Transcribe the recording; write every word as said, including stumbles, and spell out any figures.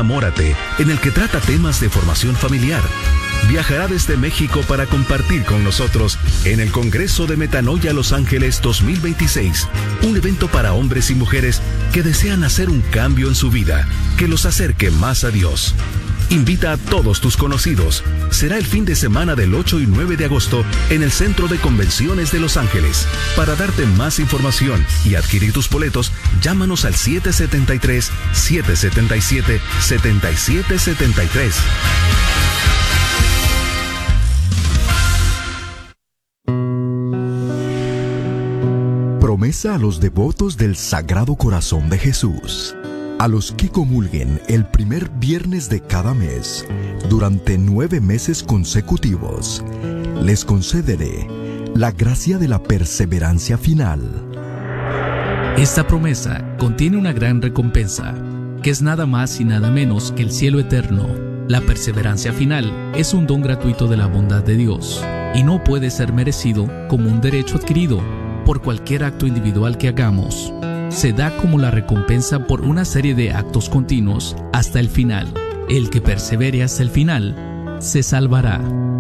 Enamórate, en el que trata temas de formación familiar. Viajará desde México para compartir con nosotros en el Congreso de Metanoia Los Ángeles dos mil veintiséis, un evento para hombres y mujeres que desean hacer un cambio en su vida, que los acerque más a Dios. Invita a todos tus conocidos. Será el fin de semana del ocho y nueve de agosto en el Centro de Convenciones de Los Ángeles. Para darte más información y adquirir tus boletos, llámanos al siete siete tres, siete siete siete, siete siete siete tres. Promesa a los devotos del Sagrado Corazón de Jesús. A los que comulguen el primer viernes de cada mes, durante nueve meses consecutivos, les concederé la gracia de la perseverancia final. Esta promesa contiene una gran recompensa, que es nada más y nada menos que el cielo eterno. La perseverancia final es un don gratuito de la bondad de Dios, y no puede ser merecido como un derecho adquirido por cualquier acto individual que hagamos. Se da como la recompensa por una serie de actos continuos hasta el final. El que persevere hasta el final se salvará.